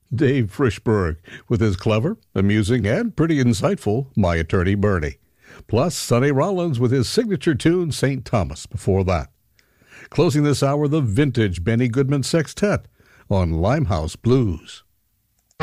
Dave Frischberg with his clever, amusing, and pretty insightful My Attorney Bernie. Plus, Sonny Rollins with his signature tune, St. Thomas, before that. Closing this hour, the vintage Benny Goodman Sextet on Limehouse Blues.